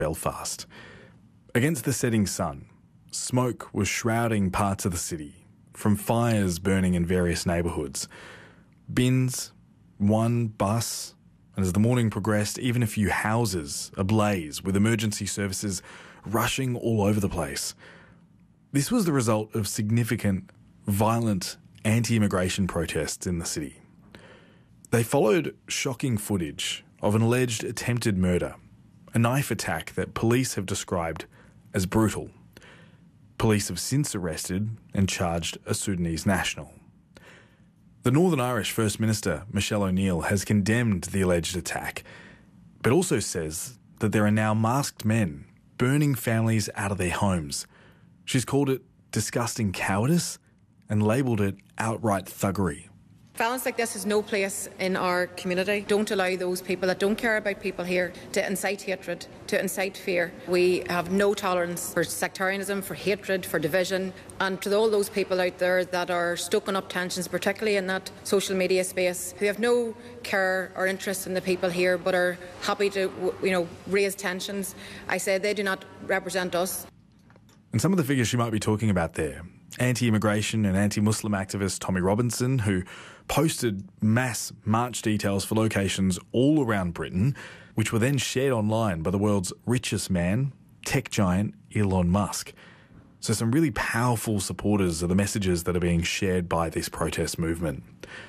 Belfast. Against the setting sun, smoke was shrouding parts of the city from fires burning in various neighbourhoods. Bins, one bus, and as the morning progressed, even a few houses ablaze with emergency services rushing all over the place. This was the result of significant, violent anti-immigration protests in the city. They followed shocking footage of an alleged attempted murder, a knife attack that police have described as brutal. Police have since arrested and charged a Sudanese national. The Northern Irish First Minister, Michelle O'Neill, has condemned the alleged attack, but also says that there are now masked men burning families out of their homes. She's called it disgusting cowardice and labelled it outright thuggery. Violence like this has no place in our community. Don't allow those people that don't care about people here to incite hatred, to incite fear. We have no tolerance for sectarianism, for hatred, for division. And to all those people out there that are stoking up tensions, particularly in that social media space, who have no care or interest in the people here but are happy to, raise tensions, I say they do not represent us. And some of the figures she might be talking about there: anti-immigration and anti-Muslim activist Tommy Robinson, who posted mass march details for locations all around Britain, which were then shared online by the world's richest man, tech giant Elon Musk. So some really powerful supporters of the messages that are being shared by this protest movement.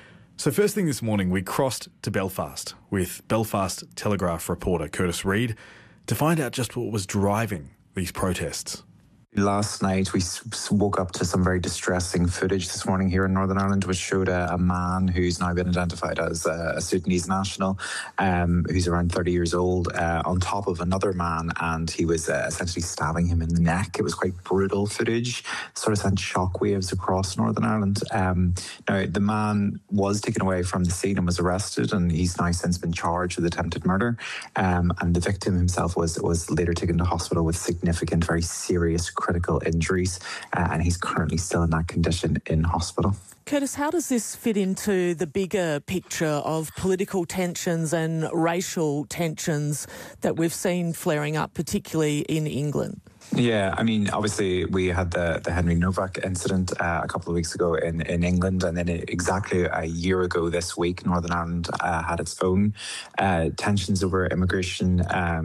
So first thing this morning, we crossed to Belfast with Belfast Telegraph reporter Curtis Reid to find out just what was driving these protests. Last night, we woke up to some very distressing footage this morning here in Northern Ireland, which showed a man who's now been identified as a Sudanese national, who's around 30 years old, on top of another man, and he was essentially stabbing him in the neck. It was quite brutal footage, sort of sent shockwaves across Northern Ireland. Now, the man was taken away from the scene and was arrested, and he's now since been charged with attempted murder. And the victim himself was later taken to hospital with significant, very serious critical injuries, and he's currently still in that condition in hospital. Curtis, how does this fit into the bigger picture of political tensions and racial tensions that we've seen flaring up, particularly in England? Yeah, I mean, obviously we had the Henry Novak incident a couple of weeks ago in England, and then exactly a year ago this week, Northern Ireland had its own tensions over immigration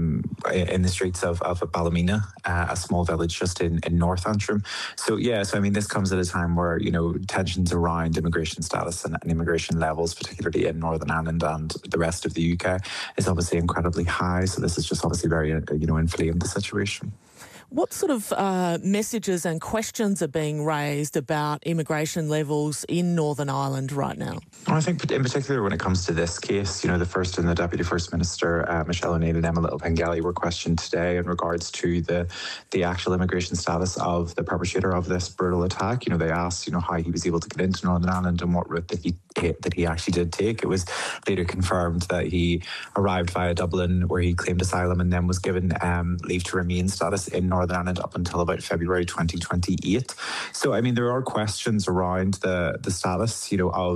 in the streets of Ballymena, a small village just in North Antrim. So I mean, this comes at a time where, tensions around immigration status and immigration levels, particularly in Northern Ireland and the rest of the UK, is obviously incredibly high. So this is just obviously very, inflamed the situation. What sort of messages and questions are being raised about immigration levels in Northern Ireland right now? I think in particular when it comes to this case, the First and the Deputy First Minister, Michelle O'Neill and Emma Little Pengelly, were questioned today in regards to the actual immigration status of the perpetrator of this brutal attack. They asked, how he was able to get into Northern Ireland and what route that he actually did take. It was later confirmed that he arrived via Dublin, where he claimed asylum and then was given leave to remain status in Northern Ireland up until about February 2028. So, I mean, there are questions around the status,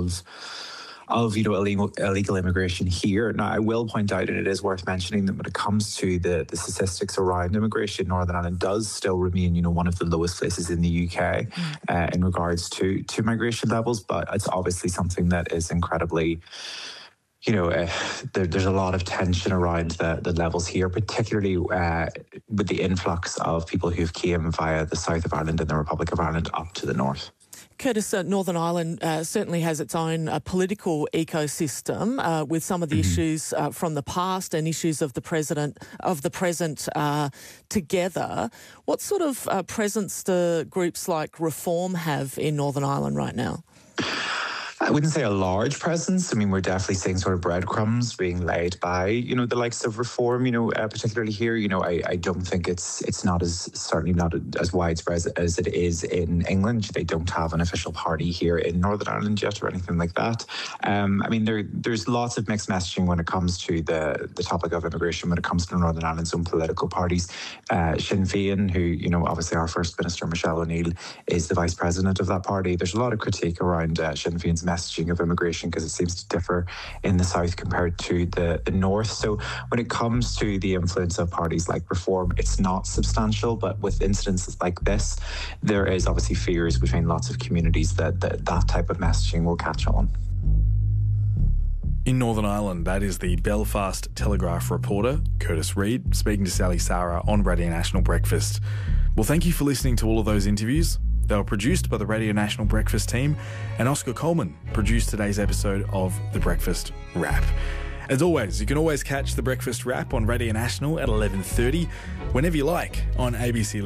of illegal immigration here. Now, I will point out, and it is worth mentioning, that when it comes to the statistics around immigration, Northern Ireland does still remain, one of the lowest places in the UK in regards to migration levels. But it's obviously something that is incredibly, there's a lot of tension around the levels here, particularly with the influx of people who've came via the south of Ireland and the Republic of Ireland up to the north. Curtis, Northern Ireland certainly has its own political ecosystem with some of the issues from the past and issues of the present together. What sort of presence do groups like Reform have in Northern Ireland right now? I wouldn't say a large presence. I mean, we're definitely seeing sort of breadcrumbs being laid by, the likes of Reform, particularly here. I don't think it's certainly not as widespread as it is in England. They don't have an official party here in Northern Ireland yet or anything like that. I mean, there's lots of mixed messaging when it comes to the topic of immigration, when it comes to Northern Ireland's own political parties. Sinn Féin, who, obviously our First Minister, Michelle O'Neill, is the Vice President of that party. There's a lot of critique around Sinn Féin's messaging of immigration, because it seems to differ in the south compared to the north. So when it comes to the influence of parties like Reform, it's not substantial, but with incidences like this, there is obviously fears between lots of communities that type of messaging will catch on. In Northern Ireland, that is the Belfast Telegraph reporter, Curtis Reid, speaking to Sally Sarah on Radio National Breakfast. Well, thank you for listening to all of those interviews. They were produced by the Radio National Breakfast team, and Oscar Coleman produced today's episode of The Breakfast Wrap. As always, you can always catch The Breakfast Wrap on Radio National at 11:30, whenever you like, on ABC